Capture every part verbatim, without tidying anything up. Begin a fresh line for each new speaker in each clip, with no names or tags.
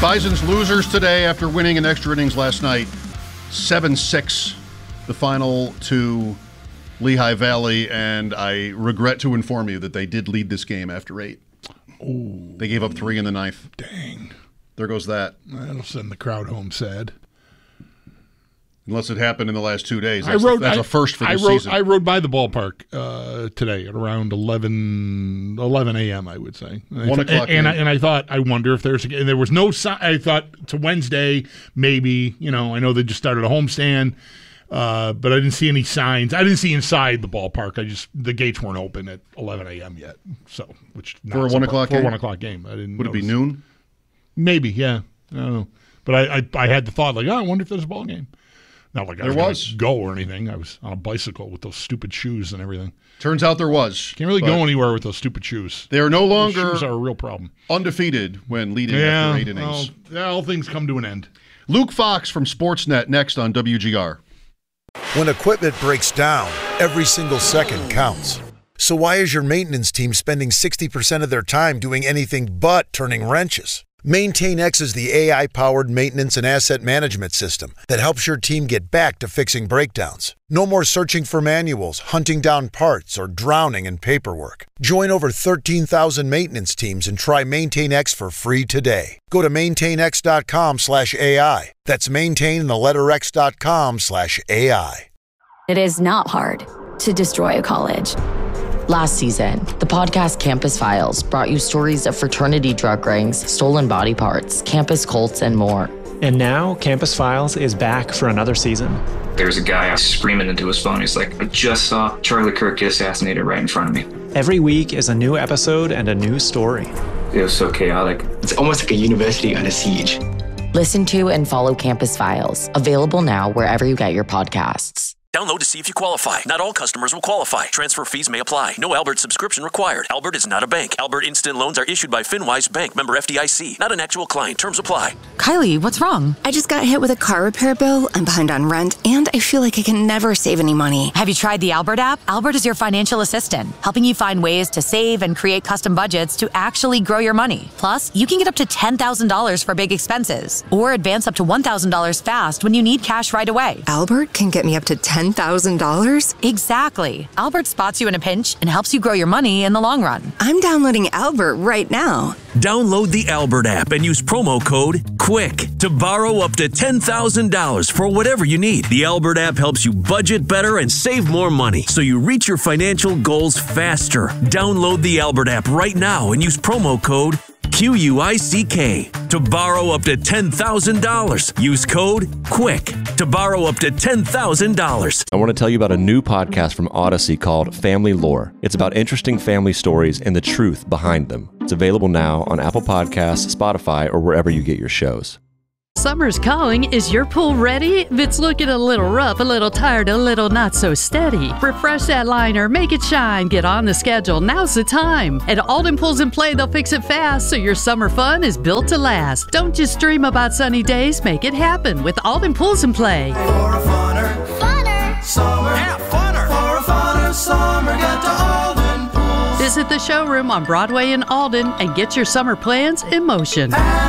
Bison's losers today after winning in extra innings last night. seven six, the final to Lehigh Valley, and I regret to inform you that they did lead this game after eight.
Oh,
they gave up three in the ninth.
Dang.
There goes that.
That'll send the crowd home sad.
Unless it happened in the last two days. That's,
I rode,
a, that's
I,
a first for this
I rode,
season.
I rode by the ballpark uh, today at around eleven a.m., I would say.
One o'clock.
And, and, I, and I thought, I wonder if there's a, and there was no sign. I thought to Wednesday, maybe, you know, I know they just started a homestand, uh, but I didn't see any signs. I didn't see inside the ballpark. I just, the gates weren't open at eleven a.m. yet. So, which
For a one o'clock
for
game?
a one o'clock game. I didn't
Would
notice.
it be noon?
Maybe, yeah. I don't know. But I, I, I had the thought, like, oh, I wonder if there's a ball game. Not like I
there
was,
was.
gonna go or anything. I was on a bicycle with those stupid shoes and everything.
Turns out there was.
Can't really go anywhere with those stupid shoes.
They are no longer
those shoes are a real problem.
Undefeated when leading
yeah,
after eight innings.
Well, all things come to an end.
Luke Fox from Sportsnet next on W G R.
When equipment breaks down, every single second counts. So why is your maintenance team spending sixty percent of their time doing anything but turning wrenches? MaintainX is the A I-powered maintenance and asset management system that helps your team get back to fixing breakdowns. No more searching for manuals, hunting down parts, or drowning in paperwork. Join over thirteen thousand maintenance teams and try MaintainX for free today. Go to maintainx.com slash AI. That's maintain in the letter X dot com slash AI.
It is not hard to destroy a college.
Last season, the podcast Campus Files brought you stories of fraternity drug rings, stolen body parts, campus cults, and more.
And now, Campus Files is back for another season.
There's a guy screaming into his phone. He's like, I just saw Charlie Kirk get assassinated right in front of me.
Every week is a new episode and a new story.
It was so chaotic.
It's almost like a university under siege.
Listen to and follow Campus Files, available now wherever you get your podcasts.
Download to see if you qualify. Not all customers will qualify. Transfer fees may apply. No Albert subscription required. Albert is not a bank. Albert Instant Loans are issued by FinWise Bank, member F D I C. Not an actual client. Terms apply.
Kylie, what's wrong? I just got hit with a car repair bill. I'm behind on rent, and I feel like I can never save any money.
Have you tried the Albert app? Albert is your financial assistant, helping you find ways to save and create custom budgets to actually grow your money. Plus, you can get up to ten thousand dollars for big expenses, or advance up to one thousand dollars fast when you need cash right away.
Albert can get me up to ten thousand dollars?
Exactly. Albert spots you in a pinch and helps you grow your money in the long run.
I'm downloading Albert right now.
Download the Albert app and use promo code QUICK to borrow up to ten thousand dollars for whatever you need. The Albert app helps you budget better and save more money so you reach your financial goals faster. Download the Albert app right now and use promo code Q U I C K to borrow up to ten thousand dollars. Use code QUICK to borrow up to ten thousand dollars.
I want to tell you about a new podcast from Odyssey called Family Lore. It's about interesting family stories and the truth behind them. It's available now on Apple Podcasts, Spotify, or wherever you get your shows.
Summer's calling. Is your pool ready? If it's looking a little rough, a little tired, a little not so steady, refresh that liner, make it shine, get on the schedule. Now's the time. At Alden Pools and Play, they'll fix it fast, so your summer fun is built to last. Don't just dream about sunny days, make it happen with Alden Pools and Play.
For a funner, funner, summer, yeah, funner. For a funner summer, get to Alden Pools.
Visit the showroom on Broadway in Alden and get your summer plans in motion.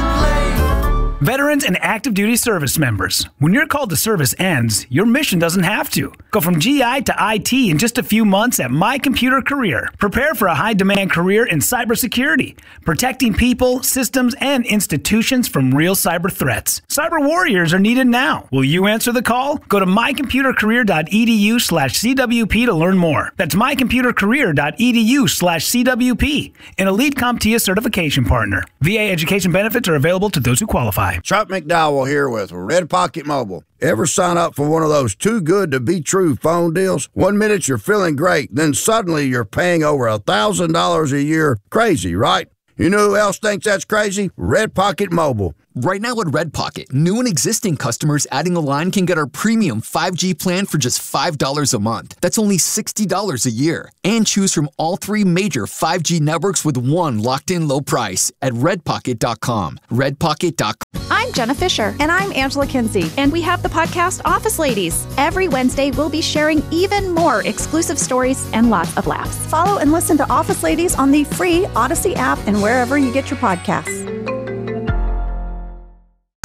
Veterans and active duty service members, when your call to service ends, your mission doesn't have to. Go from G I to I T in just a few months at My Computer Career. Prepare for a high-demand career in cybersecurity, protecting people, systems, and institutions from real cyber threats. Cyber warriors are needed now. Will you answer the call? Go to mycomputercareer.edu slash CWP to learn more. That's mycomputercareer.edu slash CWP, an Elite CompTIA certification partner. V A education benefits are available to those who qualify.
Chuck McDowell here with Red Pocket Mobile. Ever sign up for one of those too good to be true phone deals? One minute you're feeling great, then suddenly you're paying over a thousand dollars a year. Crazy, right? You know who else thinks that's crazy? Red Pocket Mobile.
Right now at Red Pocket, new and existing customers adding a line can get our premium five G plan for just five dollars a month. That's only sixty dollars a year. And choose from all three major five G networks with one locked-in low price at red pocket dot com. red pocket dot com.
I'm Jenna Fisher. And I'm Angela Kinsey. And we have the podcast Office Ladies. Every Wednesday, we'll be sharing even more exclusive stories and lots of laughs. Follow and listen to Office Ladies on the free Odyssey app and wherever you get your podcasts.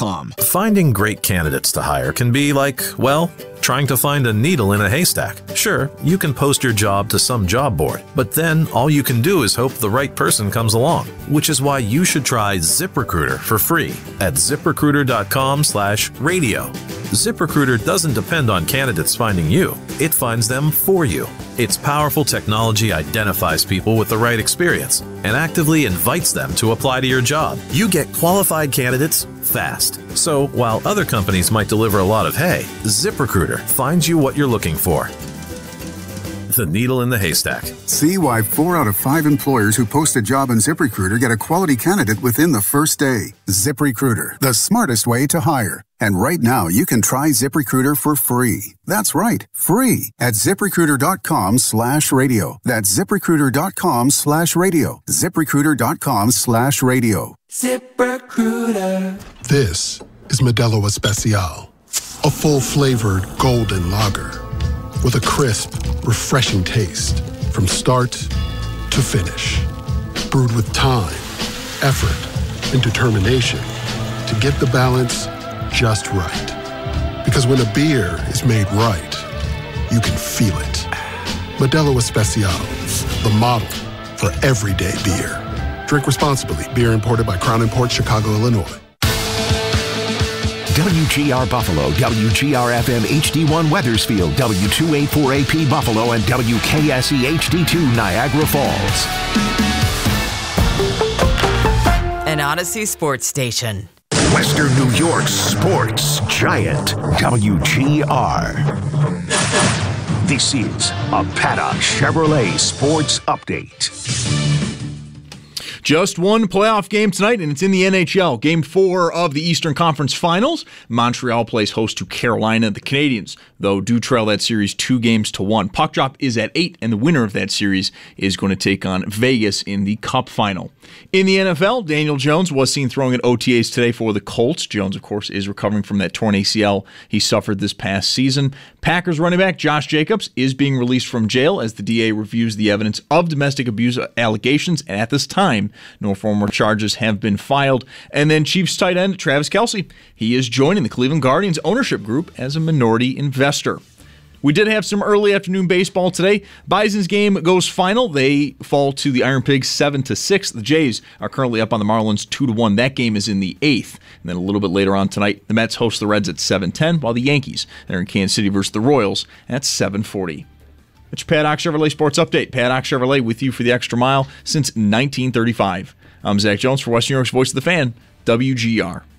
com.
Finding great candidates to hire can be like, well, trying to find a needle in a haystack. Sure, you can post your job to some job board, but then all you can do is hope the right person comes along, which is why you should try ZipRecruiter for free at ZipRecruiter.com slash radio. ZipRecruiter doesn't depend on candidates finding you. It finds them for you. Its powerful technology identifies people with the right experience and actively invites them to apply to your job. You get qualified candidates fast. So while other companies might deliver a lot of hay, ZipRecruiter finds you what you're looking for. The needle in the haystack.
See why four out of five employers who post a job on ZipRecruiter get a quality candidate within the first day. ZipRecruiter, the smartest way to hire. And right now, you can try ZipRecruiter for free. That's right, free at ZipRecruiter.com slash radio. That's ZipRecruiter.com slash radio. ZipRecruiter.com slash radio.
ZipRecruiter. This is Modelo Especial, a full-flavored golden lager with a crisp, refreshing taste from start to finish. Brewed with time, effort, and determination to get the balance just right. Because when a beer is made right, you can feel it. Modelo Especial, the model for everyday beer. Drink responsibly. Beer imported by Crown Imports, Chicago, Illinois.
W G R Buffalo, W G R F M H D one Weathersfield, W two eighty-four A P Buffalo, and W K S E H D two Niagara Falls.
An Odyssey Sports Station.
Western New York's sports giant, W G R. This is a Paddock Chevrolet Sports Update.
Just one playoff game tonight, and it's in the N H L. Game four of the Eastern Conference Finals. Montreal plays host to Carolina. The Canadiens, though, do trail that series two games to one. Puck drop is at eight, and the winner of that series is going to take on Vegas in the Cup Final. In the N F L, Daniel Jones was seen throwing at O T As today for the Colts. Jones, of course, is recovering from that torn A C L he suffered this past season. Packers running back Josh Jacobs is being released from jail as the D A reviews the evidence of domestic abuse allegations, and at this time, no formal charges have been filed. And then Chiefs tight end Travis Kelce, he is joining the Cleveland Guardians ownership group as a minority investor. We did have some early afternoon baseball today. Bison's game goes final. They fall to the Iron Pigs seven to six. The Jays are currently up on the Marlins two to one. That game is in the eighth. And then a little bit later on tonight, the Mets host the Reds at seven ten, while the Yankees are in Kansas City versus the Royals at seven forty. It's your Paddock Chevrolet Sports Update. Paddock Chevrolet with you for the extra mile since nineteen thirty-five. I'm Zach Jones for Western New York's Voice of the Fan, W G R.